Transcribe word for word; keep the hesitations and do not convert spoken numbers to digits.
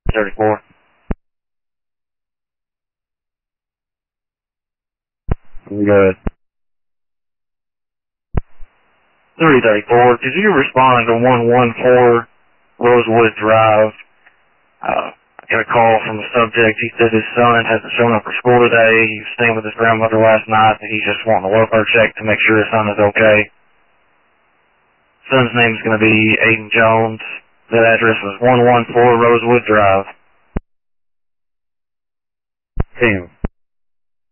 thirty-four. Good. three thirty-four, did you respond to one one four Rosewood Drive? Uh, I got a call from the subject. He said his son hasn't shown up for school today. He was staying with his grandmother last night, and he's just wanting a welfare check to make sure his son is okay. Son's name is going to be Aiden Jones. That address was one one four Rosewood Drive. Damn.